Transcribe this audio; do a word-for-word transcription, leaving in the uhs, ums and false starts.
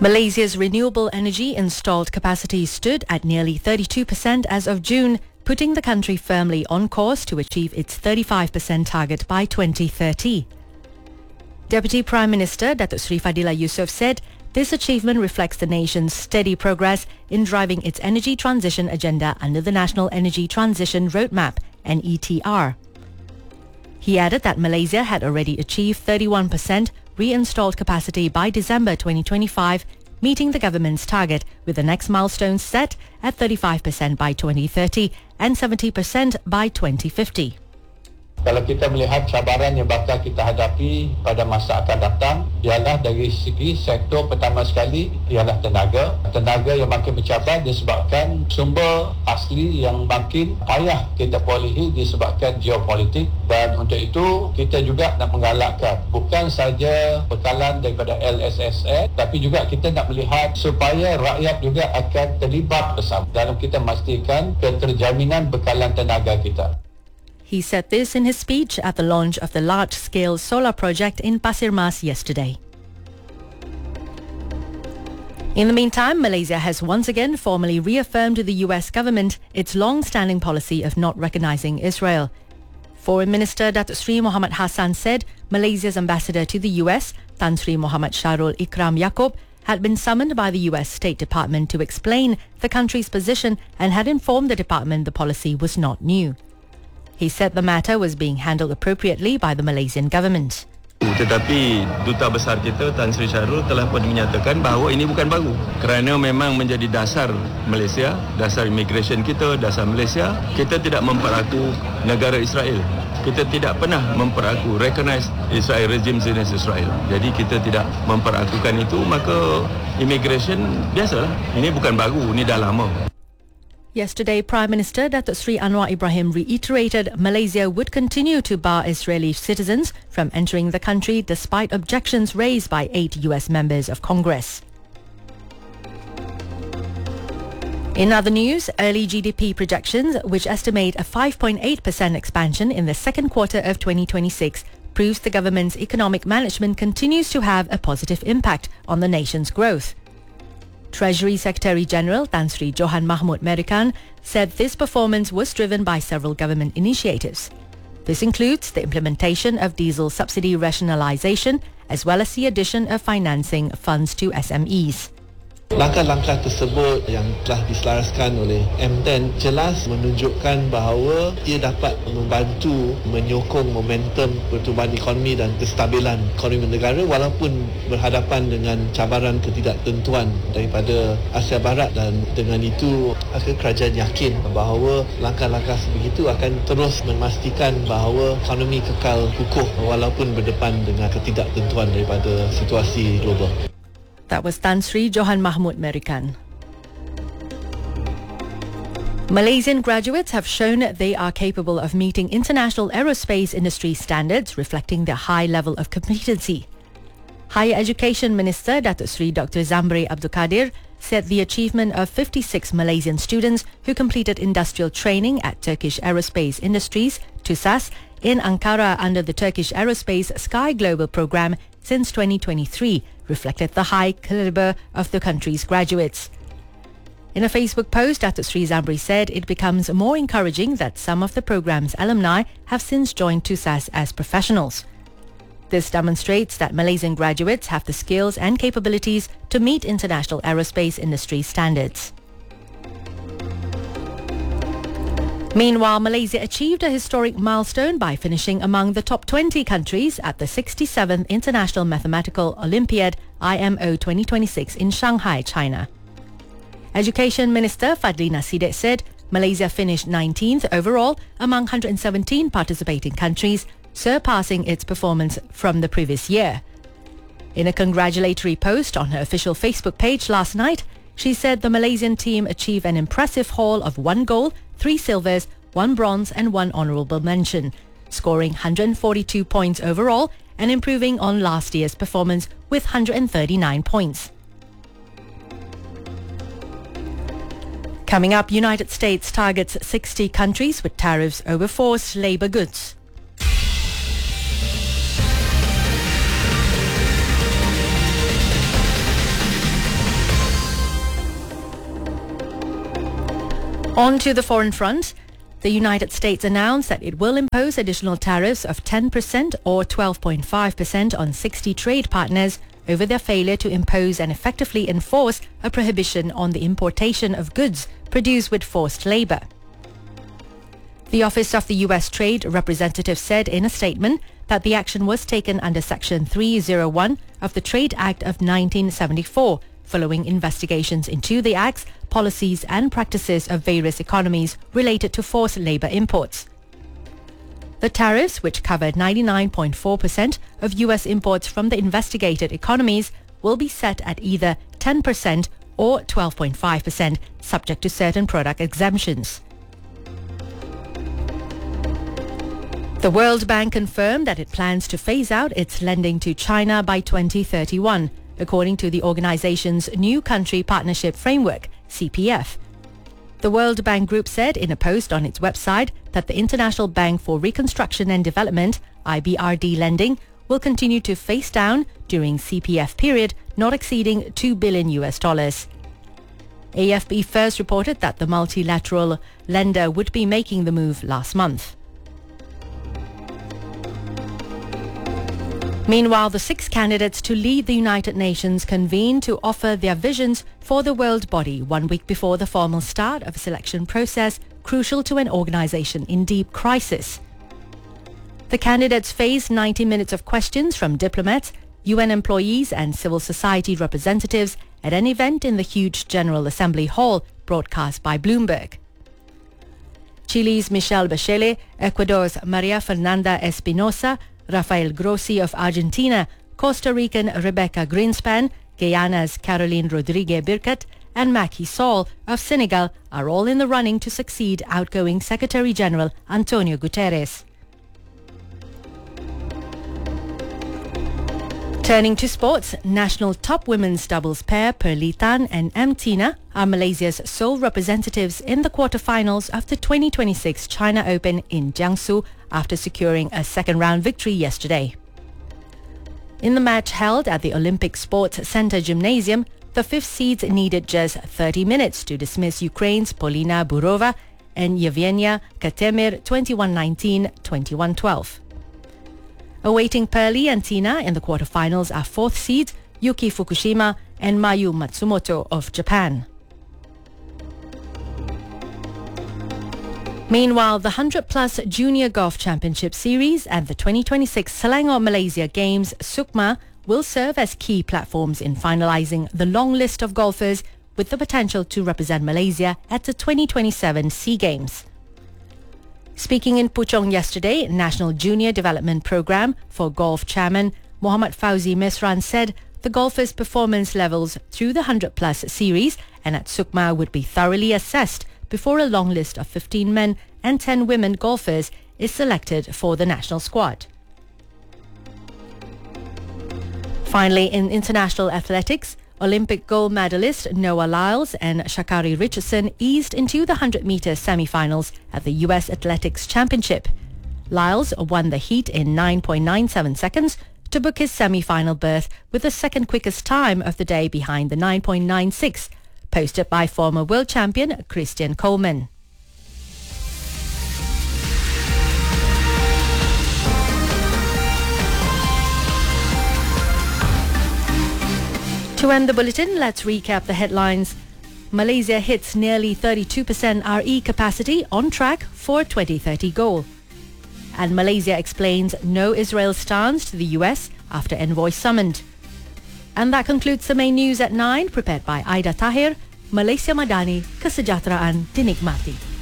Malaysia's renewable energy installed capacity stood at nearly thirty-two percent as of June, putting the country firmly on course to achieve its thirty-five percent target by twenty thirty. Deputy Prime Minister Datuk Seri Fadillah Yusof said this achievement reflects the nation's steady progress in driving its energy transition agenda under the National Energy Transition Roadmap, N E T R. He added that Malaysia had already achieved thirty-one percent reinstalled capacity by December twenty twenty-five, meeting the government's target, with the next milestone set at thirty-five percent by twenty thirty and seventy percent by twenty fifty. Kalau kita melihat cabaran yang bakal kita hadapi pada masa akan datang, ialah dari segi sektor pertama sekali ialah tenaga. Tenaga yang makin bercabar disebabkan sumber asli yang makin payah kita perolehi disebabkan geopolitik, dan untuk itu kita juga nak menggalakkan bukan saja bekalan daripada L S S A, tapi juga kita nak melihat supaya rakyat juga akan terlibat bersama dalam kita memastikan keterjaminan bekalan tenaga kita. He said this in his speech at the launch of the large-scale solar project in Pasir Mas yesterday. In the meantime, Malaysia has once again formally reaffirmed to the U S government its long-standing policy of not recognizing Israel. Foreign Minister Datuk Seri Muhammad Hassan said Malaysia's ambassador to the U S, Tan Sri Muhammad Sharul Ikram Yaakob, had been summoned by the U S State Department to explain the country's position and had informed the department the policy was not new. He said the matter was being handled appropriately by the Malaysian government. Tetapi Duta Besar kita Tan Sri Sharul telah pun menyatakan bahawa ini bukan baru, kerana memang menjadi dasar Malaysia, dasar immigration kita, dasar Malaysia. Kita tidak memperaku negara Israel. Kita tidak pernah memperaku recognize Israel, regime Zionist Israel. Jadi kita tidak memperakukan itu, maka immigration biasalah. Ini bukan baru, ini dah lama. Yesterday, Prime Minister Datuk Seri Anwar Ibrahim reiterated Malaysia would continue to bar Israeli citizens from entering the country despite objections raised by eight U S members of Congress. In other news, early G D P projections, which estimate a five point eight percent expansion in the second quarter of twenty twenty-six, proves the government's economic management continues to have a positive impact on the nation's growth. Treasury Secretary-General Tan Sri Johan Mahmud Merican said this performance was driven by several government initiatives. This includes the implementation of diesel subsidy rationalisation as well as the addition of financing funds to S M Es. Langkah-langkah tersebut yang telah diselaraskan oleh M ten jelas menunjukkan bahawa ia dapat membantu menyokong momentum pertumbuhan ekonomi dan kestabilan ekonomi negara walaupun berhadapan dengan cabaran ketidaktentuan daripada Asia Barat, dan dengan itu kerajaan yakin bahawa langkah-langkah sebegitu akan terus memastikan bahawa ekonomi kekal kukuh walaupun berdepan dengan ketidaktentuan daripada situasi global. That was Tan Sri Johan Mahmud Merican. Malaysian graduates have shown they are capable of meeting international aerospace industry standards, reflecting their high level of competency. Higher Education Minister Datuk Sri Doctor Zambri Abdul Kadir said the achievement of fifty-six Malaysian students who completed industrial training at Turkish Aerospace Industries, TUSAS, in Ankara under the Turkish Aerospace Sky Global program since twenty twenty-three reflected the high caliber of the country's graduates. In a Facebook post, Datuk Sri Zambri said it becomes more encouraging that some of the program's alumni have since joined TUSAS as professionals. This demonstrates that Malaysian graduates have the skills and capabilities to meet international aerospace industry standards. Meanwhile, Malaysia achieved a historic milestone by finishing among the top twenty countries at the sixty-seventh International Mathematical Olympiad I M O twenty twenty-six in Shanghai, China. Education Minister Fadlina Sidek said Malaysia finished nineteenth overall among one hundred seventeen participating countries, surpassing its performance from the previous year. In a congratulatory post on her official Facebook page last night, she said the Malaysian team achieved an impressive haul of one gold, three silvers, one bronze and one honourable mention, scoring one hundred forty-two points overall and improving on last year's performance with one hundred thirty-nine points. Coming up, United States targets sixty countries with tariffs over forced labour goods. On to the foreign front. The United States announced that it will impose additional tariffs of ten percent or twelve point five percent on sixty trade partners over their failure to impose and effectively enforce a prohibition on the importation of goods produced with forced labor. The Office of the U S Trade Representative said in a statement that the action was taken under Section three oh one of the Trade Act of nineteen seventy-four, following investigations into the Act's policies and practices of various economies related to forced labor imports. The tariffs, which covered ninety-nine point four percent of U S imports from the investigated economies, will be set at either ten percent or twelve point five percent, subject to certain product exemptions. The World Bank confirmed that it plans to phase out its lending to China by twenty thirty-one, according to the organization's New Country Partnership Framework, C P F. The World Bank Group said in a post on its website that the International Bank for Reconstruction and Development, I B R D lending, will continue to phase down during C P F period not exceeding two billion U S dollars. A F P first reported that the multilateral lender would be making the move last month. Meanwhile, the six candidates to lead the United Nations convened to offer their visions for the world body one week before the formal start of a selection process crucial to an organization in deep crisis. The candidates faced ninety minutes of questions from diplomats, U N employees and civil society representatives at an event in the huge General Assembly Hall broadcast by Bloomberg. Chile's Michelle Bachelet, Ecuador's Maria Fernanda Espinosa, Rafael Grossi of Argentina, Costa Rican Rebecca Greenspan, Guyana's Caroline Rodriguez Birket, and Macky Sall of Senegal are all in the running to succeed outgoing Secretary-General Antonio Guterres. Turning to sports, national top women's doubles pair Pearly Tan and M. Tina are Malaysia's sole representatives in the quarterfinals of the twenty twenty-six China Open in Jiangsu after securing a second-round victory yesterday. In the match held at the Olympic Sports Center Gymnasium, the fifth seeds needed just thirty minutes to dismiss Ukraine's Polina Burova and Yevgenia Katemir twenty-one nineteen, twenty-one twelve. Awaiting Pearly and Tina in the quarterfinals are fourth seeds Yuki Fukushima and Mayu Matsumoto of Japan. Meanwhile, the one hundred plus Junior Golf Championship Series and the twenty twenty-six Selangor Malaysia Games Sukma will serve as key platforms in finalising the long list of golfers with the potential to represent Malaysia at the twenty twenty-seven SEA Games. Speaking in Puchong yesterday, National Junior Development Programme for Golf Chairman Muhammad Fauzi Mesran said the golfers' performance levels through the one hundred plus series and at Sukma would be thoroughly assessed before a long list of fifteen men and ten women golfers is selected for the national squad. Finally, in international athletics, Olympic gold medalist Noah Lyles and Sha'Carri Richardson eased into the one hundred meter semi-finals at the U S Athletics Championship. Lyles won the heat in nine point nine seven seconds to book his semi-final berth with the second quickest time of the day behind the nine point nine six, posted by former world champion Christian Coleman. To end the bulletin, let's recap the headlines. Malaysia hits nearly thirty-two percent R E capacity, on track for twenty thirty goal. And Malaysia explains no Israel stance to the U S after envoy summoned. And that concludes the main news at nine, prepared by Aida Tahir. Malaysia Madani, kesejahteraan dinikmati.